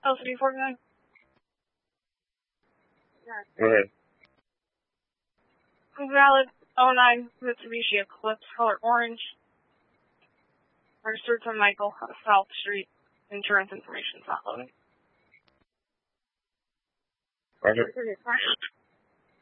LCD 49. Go ahead. Valid 09 Mitsubishi Eclipse, color orange. Registered to Michael, South Street. Insurance information is not loading. Roger.